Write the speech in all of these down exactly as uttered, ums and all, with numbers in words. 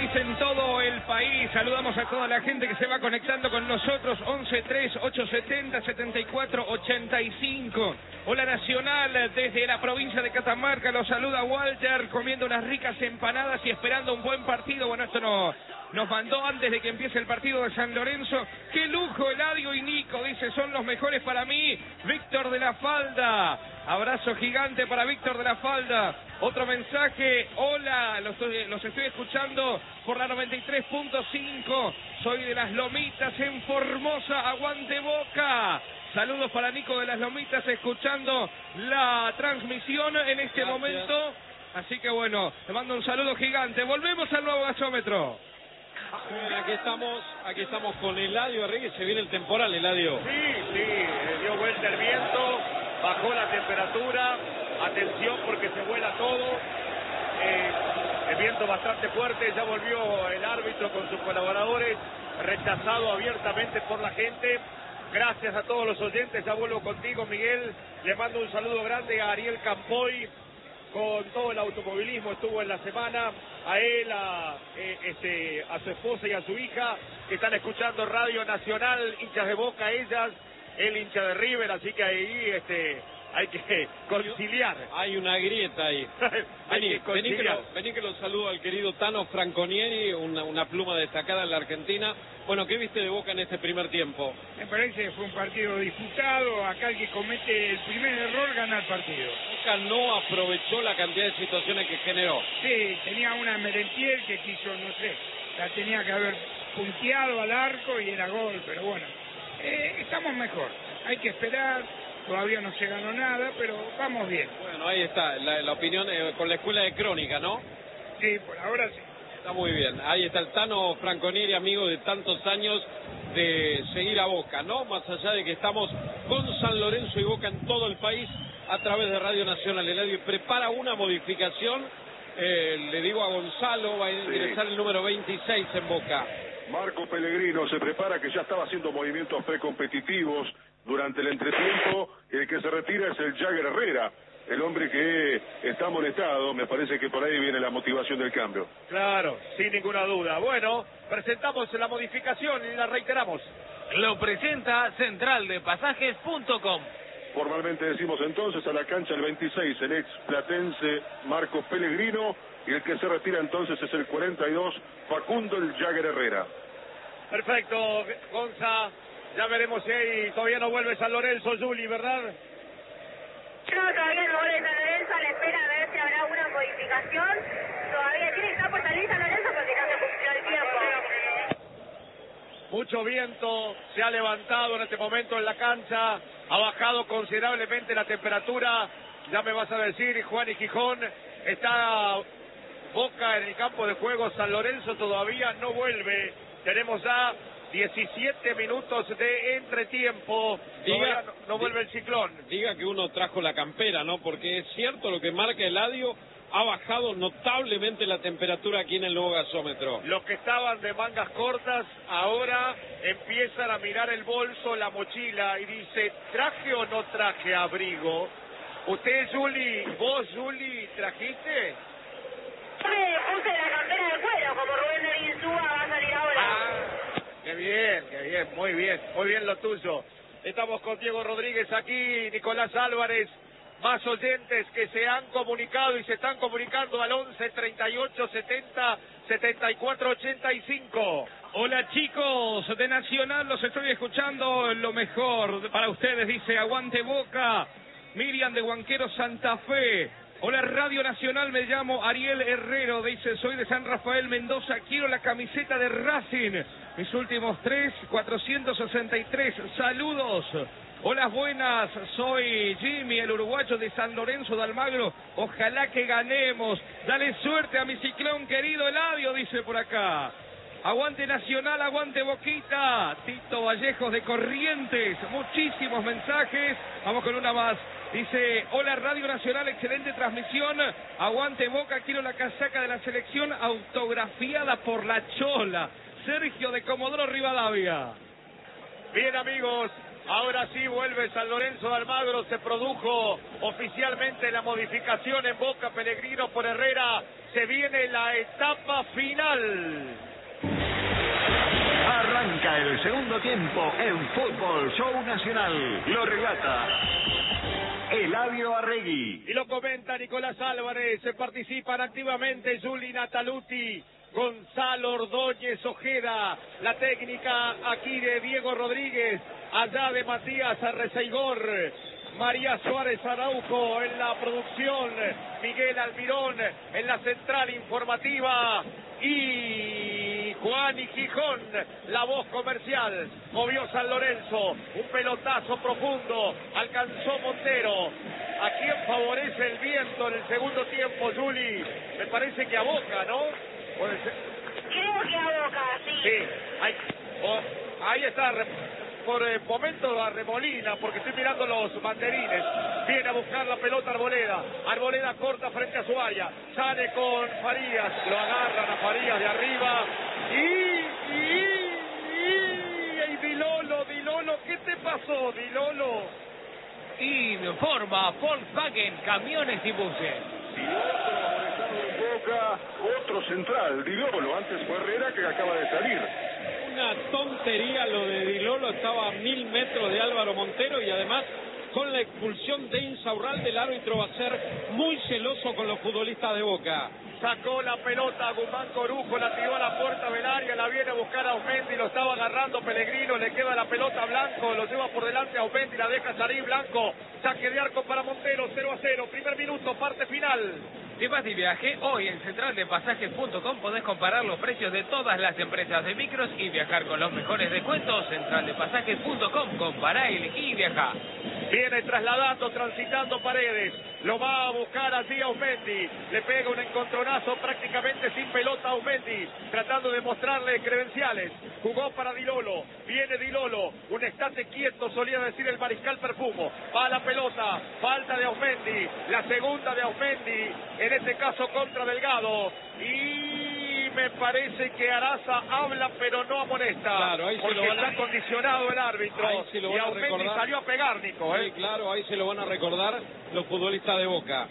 país, en todo el país. Saludamos a toda la gente que se va conectando con nosotros. once tres ocho setenta setenta y cuatro ochenta y cinco. Hola Nacional, desde la provincia de Catamarca los saluda Walter, comiendo unas ricas empanadas y esperando un buen partido. Bueno, esto no, nos mandó antes de que empiece el partido de San Lorenzo. ¡Qué lujo! Eladio y Nico, dice, son los mejores para mí. Víctor de la Falda. Abrazo gigante para Víctor de la Falda. Otro mensaje. Hola, los, los estoy escuchando por la noventa y tres punto cinco. Soy de Las Lomitas en Formosa. Aguante Boca. Saludos para Nico de Las Lomitas escuchando la transmisión en este Gracias. momento. Así que bueno, te mando un saludo gigante. Volvemos al nuevo gasómetro. Bien, aquí estamos, aquí estamos con Eladio Arregui. Se viene el temporal, Eladio. Sí, sí, eh, dio vuelta el viento, bajó la temperatura. Atención porque se vuela todo. Eh, el viento bastante fuerte, ya volvió el árbitro con sus colaboradores, rechazado abiertamente por la gente. Gracias a todos los oyentes, ya vuelvo contigo, Miguel. Le mando un saludo grande a Ariel Campoy, con todo el automovilismo, estuvo en la semana, a él, a, eh, este, a su esposa y a su hija, que están escuchando Radio Nacional, hinchas de Boca ellas, él hincha de River, así que ahí este, hay que conciliar. Hay una grieta ahí. vení, que vení, que lo, vení que lo saludo al querido Tano Franconieri, una, una pluma destacada en la Argentina. Bueno, ¿qué viste de Boca en este primer tiempo? Me parece que fue un partido disputado. Acá el que comete el primer error gana el partido. Boca no aprovechó la cantidad de situaciones que generó. Sí, tenía una Merentiel que quiso, no sé, la tenía que haber punteado al arco y era gol, pero bueno, eh, estamos mejor. Hay que esperar, todavía no se ganó nada, pero vamos bien. Bueno, ahí está, la, la opinión eh, con la escuela de crónica, ¿no? Sí, por ahora sí. Está muy bien. Ahí está el Tano Franconieri, amigo de tantos años de seguir a Boca, ¿no? Más allá de que estamos con San Lorenzo y Boca en todo el país a través de Radio Nacional. Eladio prepara una modificación. Eh, le digo a Gonzalo, va a ingresar sí. el número veintiséis en Boca. Marco Pellegrino se prepara, que ya estaba haciendo movimientos precompetitivos durante el entretiempo. El que se retira es el Jagger Herrera, el hombre que está amonestado. Me parece que por ahí viene la motivación del cambio. Claro, sin ninguna duda. Bueno, presentamos la modificación y la reiteramos. Lo presenta central de pasajes punto com. Formalmente decimos entonces a la cancha el veintiséis, el ex platense Marco Pellegrino, y el que se retira entonces es el cuarenta y dos, Facundo el Jagger Herrera. Perfecto, Gonza. Ya veremos si hay, todavía no vuelve San Lorenzo, Juli, ¿verdad? No, todavía no vuelve San Lorenzo, a la espera a ver si habrá una modificación. Todavía tiene que estar por salir San Lorenzo porque no se cumplió el tiempo. Mucho viento, se ha levantado en este momento en la cancha, ha bajado considerablemente la temperatura. Ya me vas a decir, Juan y Gijón, está Boca en el campo de juego, San Lorenzo todavía no vuelve. Tenemos ya diecisiete minutos de entretiempo. Diga, no, no vuelve el ciclón. Diga que uno trajo la campera, ¿no? Porque es cierto lo que marca Eladio, ha bajado notablemente la temperatura aquí en el nuevo gasómetro. Los que estaban de mangas cortas ahora empiezan a mirar el bolso, la mochila y dice, ¿traje o no traje abrigo? ¿Usted, Juli, vos, Juli, trajiste? Me puse la campera de cuero, como Rubén de Insúa va a salir ahora. Ah, qué bien, qué bien, muy bien, muy bien lo tuyo. Estamos con Diego Rodríguez aquí, Nicolás Álvarez, más oyentes que se han comunicado y se están comunicando al once treinta y ocho setenta setenta y cuatro ochenta y cinco. Hola chicos de Nacional, los estoy escuchando, lo mejor para ustedes, dice Aguante Boca, Miriam de Huanquero Santa Fe. Hola Radio Nacional, me llamo Ariel Herrero, dice, soy de San Rafael Mendoza, quiero la camiseta de Racing, mis últimos tres, cuatrocientos sesenta y tres, saludos. Hola, buenas, soy Jimmy, el uruguayo de San Lorenzo de Almagro, ojalá que ganemos, dale suerte a mi ciclón querido Eladio, dice por acá. Aguante Nacional, aguante Boquita, Tito Vallejos de Corrientes, muchísimos mensajes, vamos con una más. Dice, hola Radio Nacional, excelente transmisión, aguante Boca, quiero la casaca de la selección autografiada por la Chola, Sergio de Comodoro Rivadavia. Bien amigos, Ahora sí vuelve San Lorenzo de Almagro, se produjo oficialmente la modificación en Boca, Pellegrino por Herrera, se viene la etapa final. Arranca el segundo tiempo en Fútbol Show Nacional. Lo relata Eladio Arregui. Y lo comenta Nicolás Álvarez, se participan activamente Juli Nataluti, Gonzalo Ordóñez Ojeda, la técnica aquí de Diego Rodríguez, allá de Matías Arreceigor, María Suárez Araujo en la producción, Miguel Almirón en la central informativa y Juan y Gijón, la voz comercial. Movió San Lorenzo, un pelotazo profundo, alcanzó Montero. ¿A quién favorece el viento en el segundo tiempo, Juli? Me parece que a Boca, ¿no? Puede ser. Creo que a Boca, sí. Sí, ahí, oh, ahí está, por eh, momento a Remolina, porque estoy mirando los banderines. Viene a buscar la pelota Arboleda. Arboleda corta frente a su área. Sale con Farías, lo agarran a Farías de arriba. Y, y, y, y Dilolo, Dilolo, ¿qué te pasó, Dilolo? Informa Volkswagen, camiones y buses. Boca, otro central, Dilolo, antes fue Herrera que acaba de salir. Una tontería lo de Dilolo, estaba a mil metros de Álvaro Montero y además con la expulsión de Insaurralde el árbitro va a ser muy celoso con los futbolistas de Boca. Sacó la pelota a Guzmán Corujo, la tiró a la puerta del área, la viene a buscar a Aumendi, lo estaba agarrando Pellegrino, le queda la pelota a Blanco, lo lleva por delante a Aumendi, la deja salir Blanco, saque de arco para Montero, cero a cero, primer minuto, parte final. Si vas de viaje, hoy en central de pasajes punto com podés comparar los precios de todas las empresas de micros y viajar con los mejores descuentos. central de pasajes punto com, compará, elegí y viajá. Viene trasladando, transitando Paredes, lo va a buscar allí a Aumendi, le pega un encontronazo prácticamente sin pelota a Aumendi, tratando de mostrarle credenciales, jugó para Dilolo, viene Dilolo, un estate quieto solía decir el mariscal Perfumo, va a la pelota, falta de Aumendi, la segunda de Aumendi, en este caso contra Delgado, y me parece que Araza habla pero no amonesta, claro, ahí se porque lo van a... está condicionado el árbitro, ahí se lo van y a Aumendi recordar. salió a pegar, Nico. Sí, claro, ahí se lo van a recordar los futbolistas de Boca.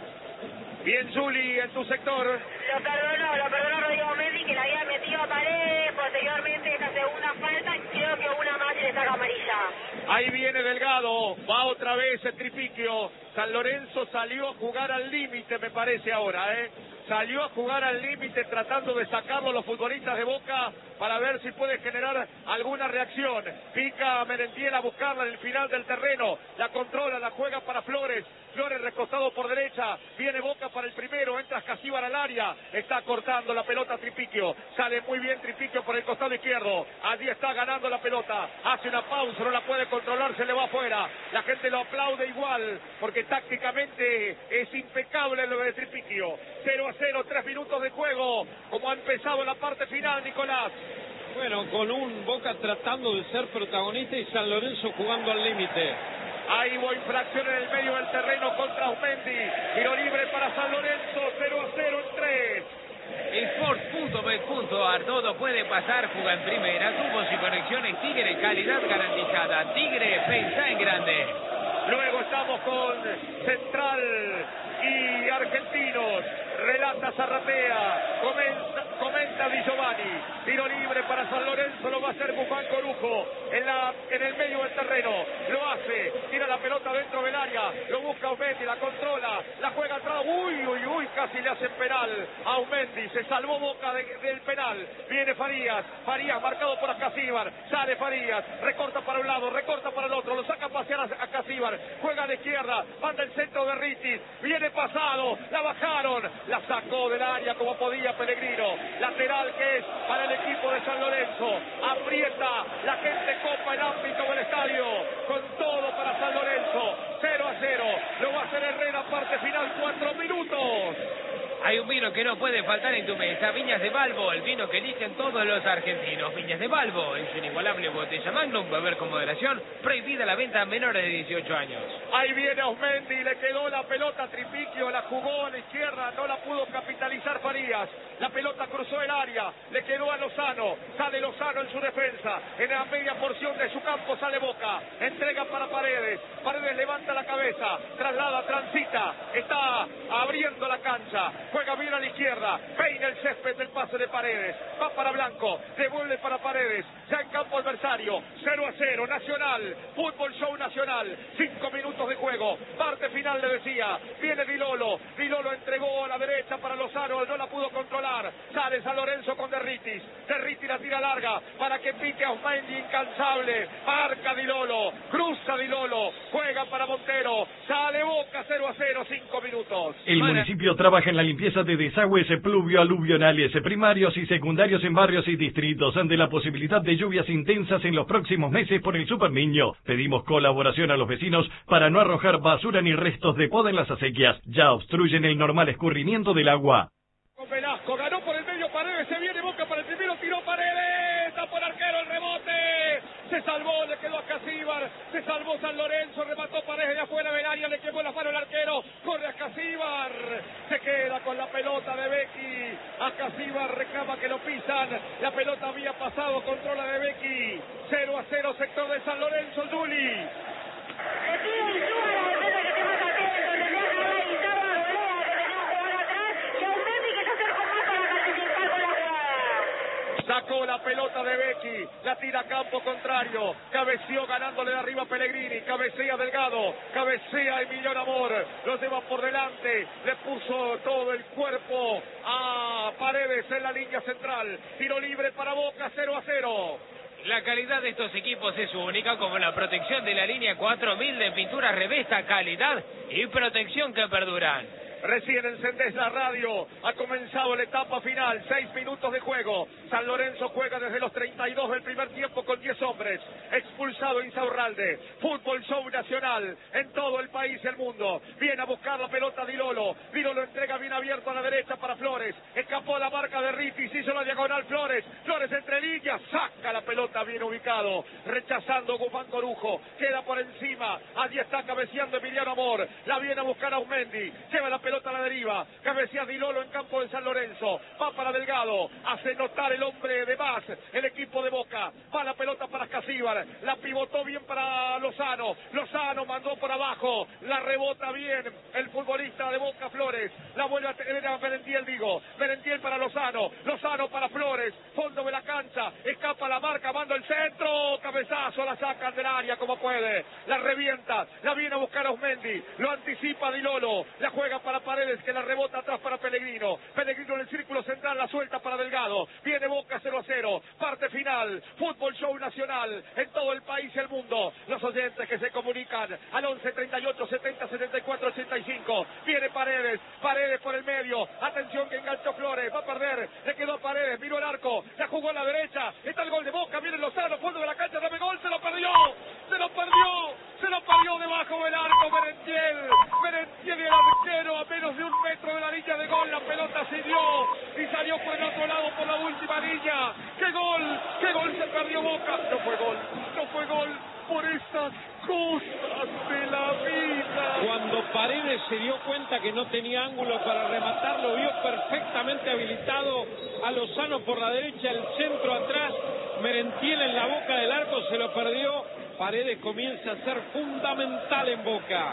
Bien, Juli, en tu sector. Lo perdonó, lo perdonó Rodrigo Mendy, que le había metido a Paredes. Posteriormente, esta segunda falta, creo que una más y le saca amarilla. Ahí viene Delgado, va otra vez el Tripiquio. San Lorenzo salió a jugar al límite, me parece ahora, ¿eh? Salió a jugar al límite tratando de sacarlo los futbolistas de Boca para ver si puede generar alguna reacción. Pica a Merentiel a buscarla en el final del terreno, la controla, la juega para Flores. Flores recostado por derecha, viene Boca para el primero, entra Casíbar al área, está cortando la pelota Tripiquio, sale muy bien Tripiquio por el costado izquierdo, allí está ganando la pelota, hace una pausa, no la puede controlar, se le va afuera, la gente lo aplaude igual, porque tácticamente es impecable lo de Tripiquio. Cero a cero, tres minutos de juego, como ha empezado la parte final, Nicolás. Bueno, con un Boca tratando de ser protagonista y San Lorenzo jugando al límite. Ahí hubo infracción en el medio del terreno contra Aumendi. Tiro libre para San Lorenzo, cero a cero en tres. Sport punto bet punto ar, todo puede pasar, juega en primera, tubos y conexiones Tigre, calidad garantizada. Tigre, pensá en grande. Luego estamos con Central y Argentinos. Relata Zarratea, comenta, comenta Di Giovanni, tiro libre para San Lorenzo, lo va a hacer Guzmán Corujo en, la, en el medio del terreno, lo hace, tira la pelota dentro del área, lo busca Aumendi, la controla, la juega atrás, uy, uy, uy, casi le hacen penal a Aumendi, se salvó Boca de, del penal, viene Farías, Farías marcado por Acasíbar, sale Farías, recorta para un lado, recorta para el otro, lo saca a pasear a Acasíbar, juega de izquierda, manda el centro de Ritis, viene pasado, la bajaron, la sacó del área como podía Pellegrino, lateral que es para el equipo de San Lorenzo, aprieta, la gente copa el ámbito del estadio, con todo para San Lorenzo, cero a cero, lo va a hacer Herrera, parte final, cuatro minutos. Hay un vino que no puede faltar en tu mesa, Viñas de Balbo, el vino que eligen todos los argentinos. Viñas de Balbo, en su inigualable botella Magnum, beber con moderación, prohibida la venta a menores de dieciocho años. Ahí viene Osmendi, le quedó la pelota a Tripiquio, la jugó a la izquierda, no la pudo capitalizar Farías. La pelota cruzó el área, le quedó a Lozano, sale Lozano en su defensa, en la media porción de su campo sale Boca, entrega para Paredes, Paredes levanta la cabeza, traslada, transita, está abriendo la cancha, juega bien a la izquierda, peina el césped del pase de Paredes, va para Blanco, devuelve para Paredes, ya en campo adversario, cero a cero, Nacional, Fútbol Show Nacional, cinco minutos de juego, parte final le decía, viene Di Lolo, Di Lolo entregó a la derecha para Lozano, no la pudo controlar, sale San Lorenzo con Derritis, Derritis la tira larga, para que pique a Osmendi, incansable, marca Di Lolo, cruza Di Lolo, juega para Montero, sale Boca cero a cero, cinco minutos. El Para... municipio trabaja en la limpieza de desagües pluvio-aluvionales primarios y secundarios en barrios y distritos ante la posibilidad de lluvias intensas en los próximos meses por el Super Niño. Pedimos colaboración a los vecinos para no arrojar basura ni restos de poda en las acequias. Ya obstruyen el normal escurrimiento del agua. Velasco ganó por el medio Paredes, se viene Boca para el primero, tiró Paredes, tapó el arquero, el rebote, se salvó, le quedó a Casíbar, se salvó San Lorenzo, remató Paredes de afuera del área, le quemó la mano el arquero, corre a Casíbar, se queda con la pelota de Becky, a Casíbar reclama que lo pisan, la pelota había pasado, controla de Becky, cero a cero sector de San Lorenzo, Juli. Sacó la pelota de Becky, la tira a campo contrario, cabeceó ganándole de arriba a Pellegrini, cabecea Delgado, cabecea Emiliano Amor, lo lleva por delante, le puso todo el cuerpo a Paredes en la línea central, tiro libre para Boca, cero a cero. La calidad de estos equipos es única, como la protección de la línea cuatro mil de pintura Revesta, calidad y protección que perduran. Recién encendés la radio, ha comenzado la etapa final, seis minutos de juego. San Lorenzo juega desde los treinta y dos del primer tiempo con diez hombres. Expulsado Insaurralde. Fútbol Show Nacional en todo el país y el mundo. Viene a buscar la pelota Di Lolo. Di Lolo entrega bien abierto a la derecha para Flores. Escapó la marca de Ritis, hizo la diagonal Flores. Flores entre líneas, saca la pelota bien ubicado. Rechazando Guzmán Corujo. Queda por encima. Allí está cabeceando Emiliano Amor. La viene a buscar a Osmendi. Lleva la pelota pelota a la deriva, cabecea Di Lolo en campo de San Lorenzo, va para Delgado, hace notar el hombre de más, el equipo de Boca, va la pelota para Casíbar, la pivotó bien para Lozano, Lozano mandó por abajo, la rebota bien el futbolista de Boca Flores, la vuelve a tener a Merentiel, digo, Merentiel para Lozano, Lozano para Flores, fondo de la cancha, escapa la marca, manda el centro, cabezazo, la sacan del área como puede, la revienta, la viene a buscar a Osmendi, lo anticipa Di Lolo, la juega para Paredes que la rebota atrás para Pellegrino, Pellegrino en el círculo central, la suelta para Delgado, viene Boca cero a cero, parte final, Fútbol Show Nacional en todo el país y el mundo, los oyentes que se comunican al once treinta y ocho setenta setenta y cuatro ochenta y cinco, viene Paredes, Paredes por el medio, atención que enganchó Flores, va a perder, le quedó a Paredes, miró el arco, la jugó a la derecha, está el gol de Boca, viene Lozano, fondo de la cancha, dame gol, se lo perdió, se lo perdió, se lo perdió debajo del arco Merentiel, Merentiel y el arquero a menos de un metro de la línea de gol, la pelota se dio y salió por el otro lado por la última línea, qué gol, qué gol se perdió Boca, no fue gol, no fue gol por esas cosas de la vida. Cuando Paredes se dio cuenta que no tenía ángulo para rematar, lo vio perfectamente habilitado a Lozano por la derecha, el centro atrás, Merentiel en la boca del arco, se lo perdió, Paredes comienza a ser fundamental en Boca.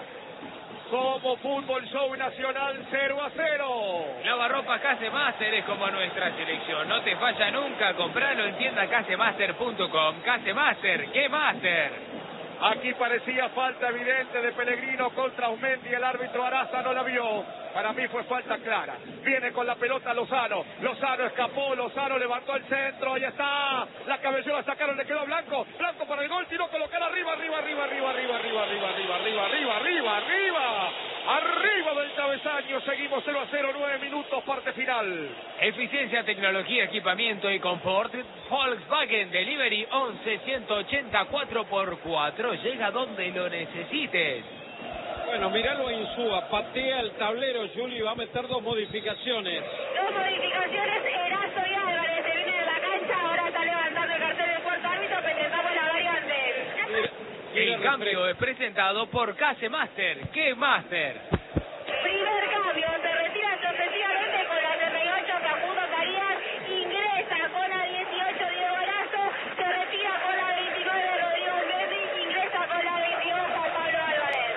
Somos Fútbol Show Nacional cero a cero. Lavarropas Casemaster es como nuestra selección. No te falla nunca. Compralo en tienda casemaster punto com. Casemaster, ¿qué Master? Aquí parecía falta evidente de Pellegrino contra Osmendi. El árbitro Araza no la vio. Para mí fue falta clara. Viene con la pelota Lozano. Lozano escapó. Lozano levantó el centro. Ahí está. La cabelló, la sacaron. Le quedó a Blanco. Blanco para el gol. Tiró colocar arriba, arriba, arriba, arriba, arriba, arriba, arriba, arriba, arriba, arriba, arriba, arriba. Arriba del travesaño. Seguimos cero a cero. nueve minutos. Parte final. Eficiencia, tecnología, equipamiento y confort. Volkswagen Delivery once ciento ochenta cuatro por cuatro. Llega donde lo necesites. Bueno, miralo a Insúa, patea el tablero, Juli, va a meter dos modificaciones. Dos modificaciones, Erazo y Álvarez se viene de la cancha, ahora está levantando el cartel del cuarto árbitro, presentamos la variante. Mira, mira El cambio es presentado por Case Master. ¿Qué Master? Primer cambio, se retira sorpresivamente con la treinta y ocho Facundo Carías, ingresa con la dieciocho Diego Erazo, se retira con la veintinueve Rodrigo Mendy, ingresa con la veintidós Juan Pablo Álvarez.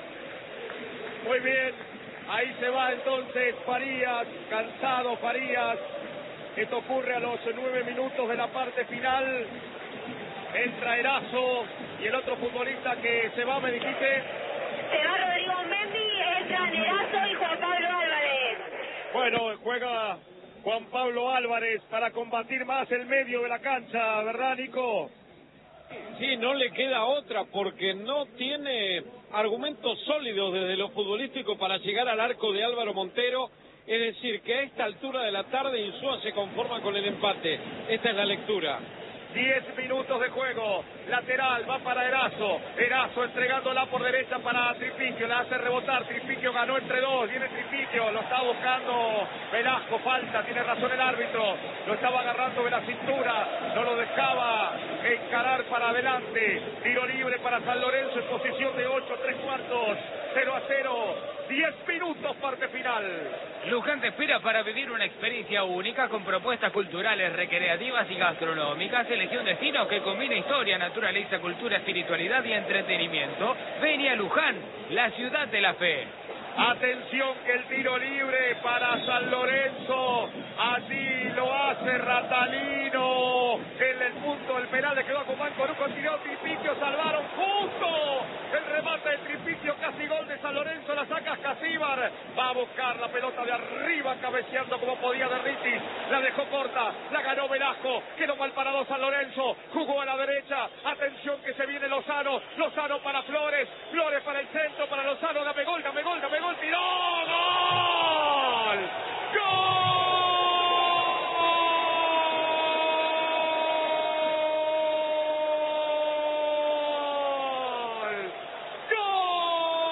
Muy bien, ahí se va entonces Farías, cansado Farías. Esto ocurre a los nueve minutos de la parte final. Entra Erazo y el otro futbolista que se va, me dijiste. Se va Rodrigo Mendy, entran Erazo y Juan Pablo Álvarez. Bueno, juega Juan Pablo Álvarez para combatir más el medio de la cancha, ¿verdad, Nico? Sí, no le queda otra porque no tiene argumentos sólidos desde lo futbolístico para llegar al arco de Álvaro Montero. Es decir, que a esta altura de la tarde Insúa se conforma con el empate. Esta es la lectura. diez minutos de juego, lateral, va para Erazo, Erazo entregándola por derecha para Tripiquio, la hace rebotar, Tripiquio ganó entre dos, viene Tripiquio, lo está buscando Velasco, falta, tiene razón el árbitro, lo estaba agarrando de la cintura, no lo dejaba encarar para adelante, tiro libre para San Lorenzo en posición de ocho, tres cuartos, cero a cero, diez minutos, parte final. Luján te espera para vivir una experiencia única con propuestas culturales, recreativas y gastronómicas. Elegí un destino que combina historia, naturaleza, cultura, espiritualidad y entretenimiento. Ven a Luján, la ciudad de la fe. Atención que el tiro libre para San Lorenzo, así lo hace Ratalino, en el punto del penal le quedó a Cumán con un continuo, Tripiquio, salvaron justo el remate de Tripiquio, casi gol de San Lorenzo, la saca Casíbar, va a buscar la pelota de arriba, cabeceando como podía Derritis, la dejó corta, la ganó Velasco, quedó mal parado San Lorenzo, jugó a la derecha, atención que se viene Lozano, Lozano para Flores, Flores para el centro, para Lozano, dame gol, dame gol, dame gol,